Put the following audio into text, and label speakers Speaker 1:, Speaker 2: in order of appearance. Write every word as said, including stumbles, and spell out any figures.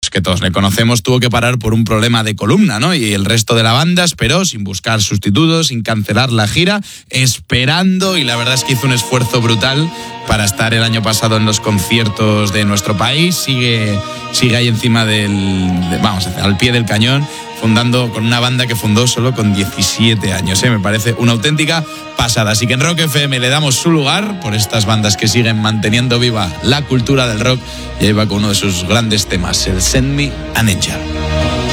Speaker 1: pues que todos le conocemos, tuvo que parar por un problema de columna, ¿no? Y el resto de la banda esperó sin buscar sustitutos, sin cancelar la gira, esperando, y la verdad es que hizo un esfuerzo brutal para estar el año pasado en los conciertos de nuestro país. Sigue, sigue ahí encima del, de, vamos, al pie del cañón, fundando con una banda que fundó solo con diecisiete años, ¿eh? Me parece una auténtica pasada. Así que en Rock F M le damos su lugar por estas bandas que siguen manteniendo viva la cultura del rock, y ahí va con uno de sus grandes temas, el Send Me an Angel.